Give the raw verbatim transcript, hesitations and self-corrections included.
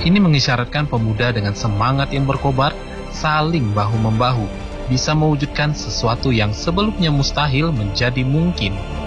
Ini mengisyaratkan pemuda dengan semangat yang berkobar, saling bahu-membahu, bisa mewujudkan sesuatu yang sebelumnya mustahil menjadi mungkin.